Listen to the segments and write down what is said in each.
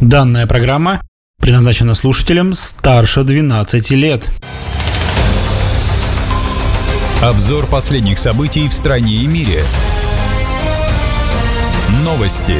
Данная программа предназначена слушателям старше 12 лет. Обзор последних событий в стране и мире. Новости.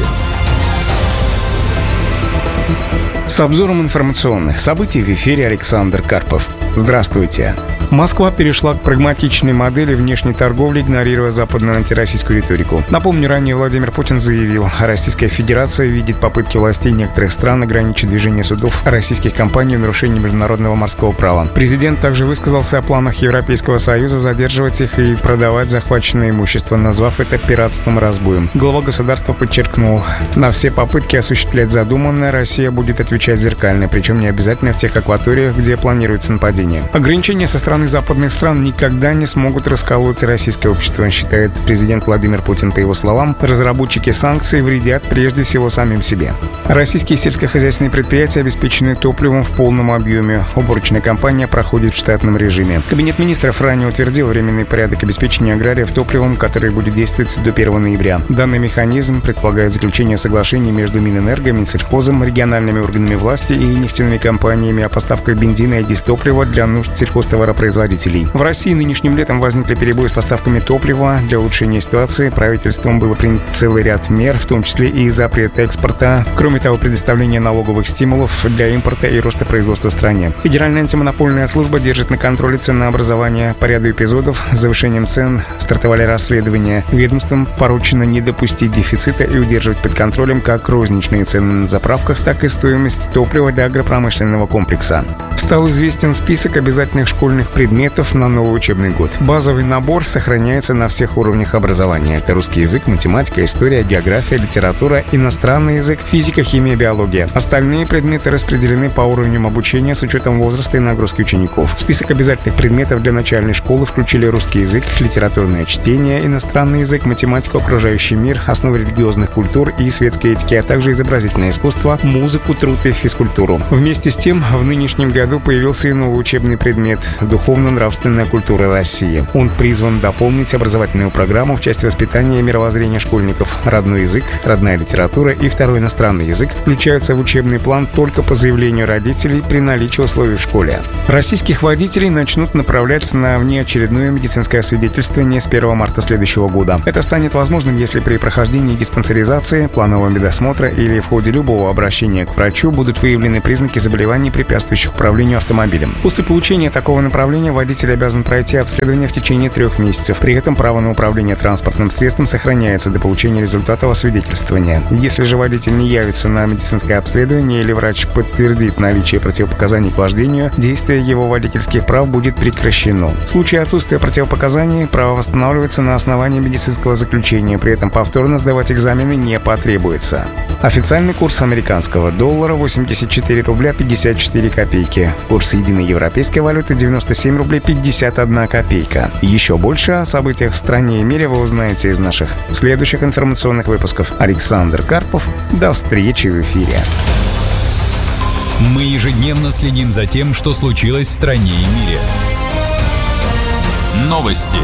С обзором информационных событий в эфире Александр Карпов. Здравствуйте. Москва перешла к прагматичной модели внешней торговли, игнорируя западную антироссийскую риторику. Напомню, ранее Владимир Путин заявил, Российская Федерация видит попытки властей некоторых стран ограничить движение судов российских компаний в нарушении международного морского права. Президент также высказался о планах Европейского Союза задерживать их и продавать захваченное имущество, назвав это пиратством и разбоем. Глава государства подчеркнул, на все попытки осуществлять задуманное Россия будет отвечать зеркально, причем не обязательно в тех акваториях, где планируется нападение. Ограничения со стороны западных стран никогда не смогут расколоть российское общество, считает президент Владимир Путин. По его словам, разработчики санкций вредят прежде всего самим себе. Российские сельскохозяйственные предприятия обеспечены топливом в полном объеме. Уборочная кампания проходит в штатном режиме. Кабинет министров ранее утвердил временный порядок обеспечения аграриев топливом, который будет действовать до 1 ноября. Данный механизм предполагает заключение соглашений между Минэнерго, Минсельхозом, региональными органами власти и нефтяными компаниями о поставках бензина и дизтоплива для нужд сельхозтоваропроизводителей. В России нынешним летом возникли перебои с поставками топлива. Для улучшения ситуации правительством было принято целый ряд мер, в том числе и запрет экспорта. Кроме того, предоставление налоговых стимулов для импорта и роста производства в стране. Федеральная антимонопольная служба держит на контроле ценообразование. По ряду эпизодов с завышением цен стартовали расследования. Ведомствам поручено не допустить дефицита и удерживать под контролем как розничные цены на заправках, так и стоимость топлива для агропромышленного комплекса. Стал известен список обязательных школьных предметов на новый учебный год. Базовый набор сохраняется на всех уровнях образования. Это русский язык, математика, история, география, литература, иностранный язык, физика, химия, биология. Остальные предметы распределены по уровням обучения с учетом возраста и нагрузки учеников. В список обязательных предметов для начальной школы включили русский язык, литературное чтение, иностранный язык, математику, окружающий мир, основы религиозных культур и светской этики, а также изобразительное искусство, музыку, труд и физкультуру. Вместе с тем, в нынешнем году появился и новый учебный предмет – духовно-нравственная культура России. Он призван дополнить образовательную программу в части воспитания и мировоззрения школьников. Родной язык, родная литература и второй иностранный язык включаются в учебный план только по заявлению родителей при наличии условий в школе. Российских водителей начнут направлять на внеочередное медицинское освидетельствование с 1 марта следующего года. Это станет возможным, если при прохождении диспансеризации, планового медосмотра или в ходе любого обращения к врачу будут выявлены признаки заболеваний, препятствующих управлению автомобилем. После получения такого направления водитель обязан пройти обследование в течение 3 месяцев. При этом право на управление транспортным средством сохраняется до получения результатов освидетельствования. Если же водитель не явится на медицинское обследование или врач подтвердит наличие противопоказаний к вождению, действие его водительских прав будет прекращено. В случае отсутствия противопоказаний право восстанавливается на основании медицинского заключения. При этом повторно сдавать экзамены не потребуется. Официальный курс американского доллара 84 рубля 54 копейки. Курс единой европейской валюты 97 рублей 51 копейка. Еще больше о событиях в стране и мире вы узнаете из наших следующих информационных выпусков. Александр Карпов. До встречи в эфире. Мы ежедневно следим за тем, что случилось в стране и мире. Новости.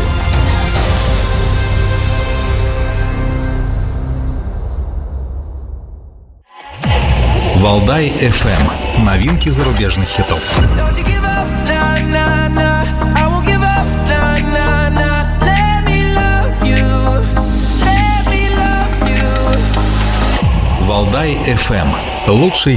Валдай FM. Новинки зарубежных хитов. Валдай FM. Лучший